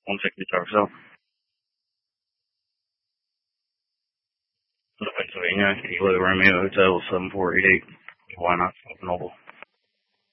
160 Tower South. Pennsylvania, Kilo Romeo Hotel 7488. Why not? Noble.